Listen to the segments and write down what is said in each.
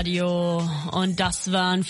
Radio. Und das waren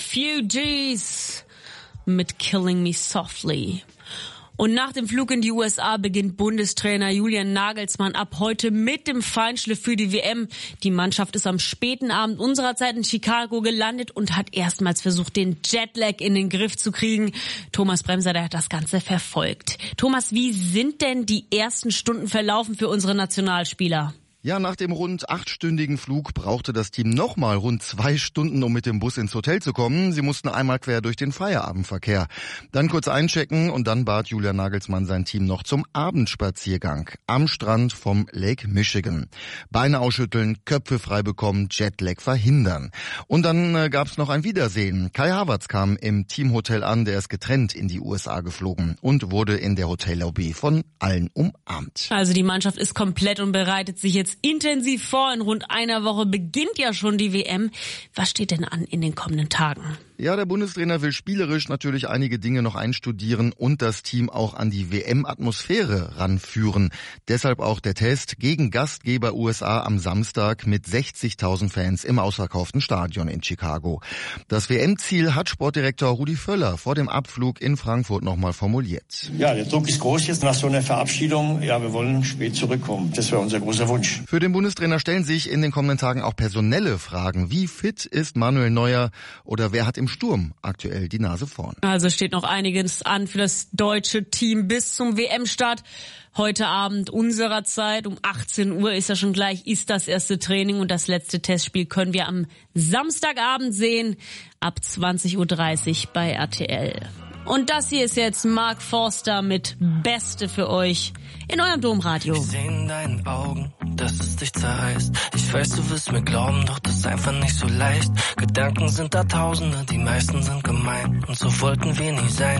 Fugees mit Killing Me Softly. Und nach dem Flug in die USA beginnt Bundestrainer Julian Nagelsmann ab heute mit dem Feinschliff für die WM. Die Mannschaft ist am späten Abend unserer Zeit in Chicago gelandet und hat erstmals versucht, den Jetlag in den Griff zu kriegen. Thomas Bremser, der hat das Ganze verfolgt. Thomas, wie sind denn die ersten Stunden verlaufen für unsere Nationalspieler? Ja, nach dem rund 8-stündigen Flug brauchte das Team nochmal rund 2 Stunden, um mit dem Bus ins Hotel zu kommen. Sie mussten einmal quer durch den Feierabendverkehr. Dann kurz einchecken und dann bat Julian Nagelsmann sein Team noch zum Abendspaziergang am Strand vom Lake Michigan. Beine ausschütteln, Köpfe frei bekommen, Jetlag verhindern. Und dann gab's noch ein Wiedersehen. Kai Havertz kam im Teamhotel an, der ist getrennt in die USA geflogen und wurde in der Hotellobby von allen umarmt. Also die Mannschaft ist komplett und bereitet sich jetzt intensiv vor. In rund einer Woche beginnt ja schon die WM. Was steht denn an in den kommenden Tagen? Ja, der Bundestrainer will spielerisch natürlich einige Dinge noch einstudieren und das Team auch an die WM-Atmosphäre ranführen. Deshalb auch der Test gegen Gastgeber USA am Samstag mit 60.000 Fans im ausverkauften Stadion in Chicago. Das WM-Ziel hat Sportdirektor Rudi Völler vor dem Abflug in Frankfurt nochmal formuliert. Ja, der Druck ist groß jetzt nach so einer Verabschiedung. Ja, wir wollen spät zurückkommen. Das wäre unser großer Wunsch. Für den Bundestrainer stellen sich in den kommenden Tagen auch personelle Fragen. Wie fit ist Manuel Neuer oder wer hat im Sturm aktuell die Nase vorn? Also steht noch einiges an für das deutsche Team bis zum WM-Start. Heute Abend unserer Zeit um 18 Uhr ist ja schon gleich, ist das erste Training und das letzte Testspiel können wir am Samstagabend sehen, ab 20.30 Uhr bei RTL. Und das hier ist jetzt Mark Forster mit Beste für euch in eurem Domradio. Ich sehe in deinen Augen, dass es dich zerreißt. Ich weiß, du wirst mir glauben, doch das ist einfach nicht so leicht. Gedanken sind da Tausende, die meisten sind gemein. Und so wollten wir nie sein.